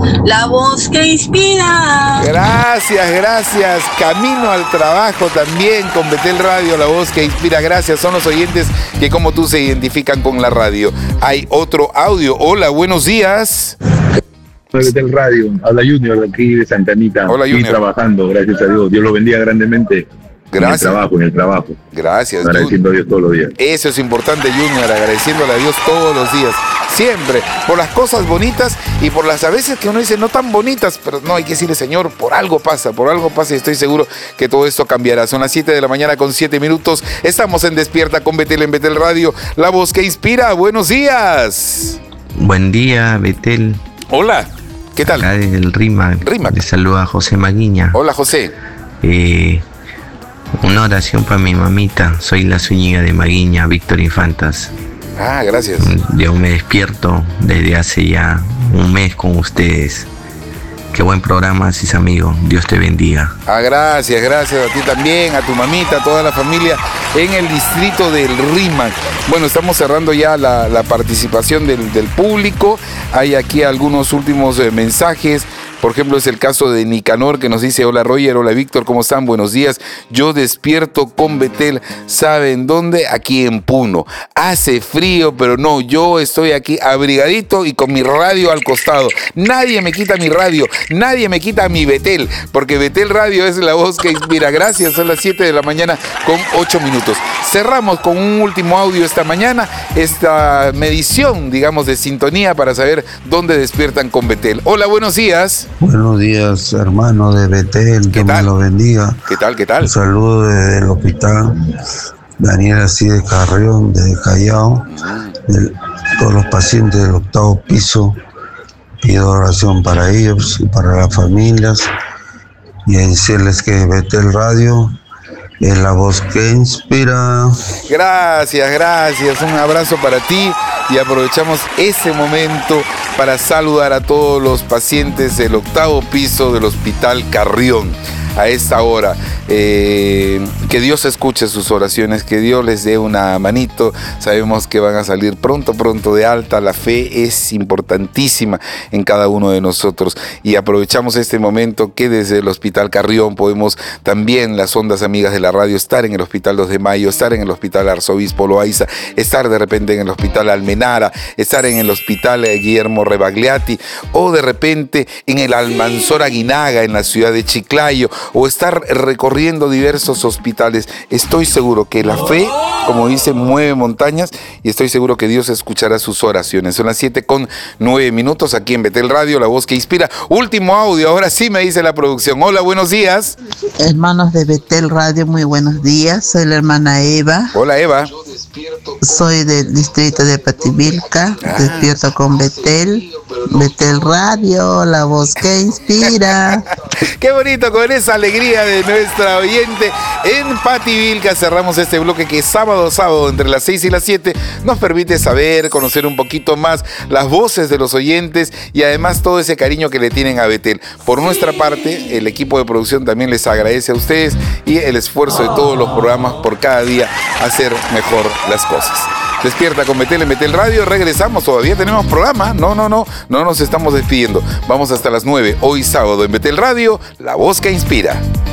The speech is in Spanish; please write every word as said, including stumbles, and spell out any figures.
la voz que inspira. Gracias, gracias. Camino al trabajo también con Betel Radio, la voz que inspira. Gracias, son los oyentes que como tú se identifican con la radio. Hay otro audio. Hola, buenos días. Betel Radio, habla Junior de aquí de Santa Anita. Hola, Junior. Estoy trabajando, gracias a Dios. Dios lo bendiga grandemente. Gracias. En el trabajo, en el trabajo. Gracias. Agradeciendo a Dios todos los días. Eso es importante, Junior, agradeciéndole a Dios todos los días. Siempre, por las cosas bonitas y por las a veces que uno dice no tan bonitas, pero no, hay que decirle, Señor, por algo pasa, por algo pasa y estoy seguro que todo esto cambiará. Son las siete de la mañana con siete minutos. Estamos en Despierta con Betel en Betel Radio, la voz que inspira. Buenos días. Buen día, Betel. Hola, ¿qué tal? Acá desde el RIMAC. RIMAC. Le saluda José Maguiña. Hola, José. Eh, una oración para mi mamita. Soy la Zúñiga de Maguiña, Víctor Infantas. Ah, gracias. Yo me despierto desde hace ya un mes con ustedes. Qué buen programa haces, amigo. Dios te bendiga. Ah, gracias, gracias a ti también, a tu mamita, a toda la familia en el distrito del RIMAC. Bueno, estamos cerrando ya la, la participación del, del público. Hay aquí algunos últimos eh, mensajes. Por ejemplo, es el caso de Nicanor que nos dice: hola Roger, hola Víctor, ¿cómo están? Buenos días. Yo despierto con Betel. ¿Saben dónde? Aquí en Puno. Hace frío, pero no, yo estoy aquí abrigadito y con mi radio al costado. Nadie me quita mi radio, nadie me quita mi Betel, porque Betel Radio es la voz que inspira. Gracias, son las siete de la mañana con ocho minutos. Cerramos con un último audio esta mañana, esta medición, digamos, de sintonía para saber dónde despiertan con Betel. Hola, buenos días. Buenos días, hermano de Betel, que me lo bendiga. ¿Qué tal, qué tal? Un saludo desde el hospital Daniel así de Carrión, de Callao, de todos los pacientes del octavo piso. Pido oración para ellos y para las familias y decirles que Betel Radio es la voz que inspira. Gracias, gracias. Un abrazo para ti y aprovechamos ese momento para saludar a todos los pacientes del octavo piso del Hospital Carrión. A esta hora, eh, que Dios escuche sus oraciones, que Dios les dé una manito. Sabemos que van a salir pronto, pronto de alta. La fe es importantísima en cada uno de nosotros y aprovechamos este momento que desde el Hospital Carrión podemos también, las ondas amigas de la radio, estar en el Hospital dos de Mayo, estar en el Hospital Arzobispo Loaiza, estar de repente en el Hospital Almenara, estar en el Hospital Guillermo Rebagliati o de repente en el Almanzor Aguinaga en la ciudad de Chiclayo, o estar recorriendo diversos hospitales. Estoy seguro que la fe, como dice, mueve montañas y estoy seguro que Dios escuchará sus oraciones. Son las siete con nueve minutos aquí en Betel Radio, la voz que inspira. Último audio, ahora sí me dice la producción. Hola, buenos días. Hermanos de Betel Radio, muy buenos días. Soy la hermana Eva. Hola, Eva. Soy del distrito de Pativilca. Ah. Despierto con Betel. Betel Radio, la voz que inspira. Qué bonito, con esa alegría de nuestra oyente en Pativilca cerramos este bloque que sábado a sábado entre las seis y las siete nos permite saber, conocer un poquito más las voces de los oyentes y además todo ese cariño que le tienen a Betel. Por nuestra parte, el equipo de producción también les agradece a ustedes y el esfuerzo de todos los programas por cada día hacer mejor las cosas. Despierta con Betel en Betel Radio. Regresamos, todavía tenemos programa. No, no, no, no nos estamos despidiendo. Vamos hasta las nueve, hoy sábado en Betel Radio, la voz que inspira.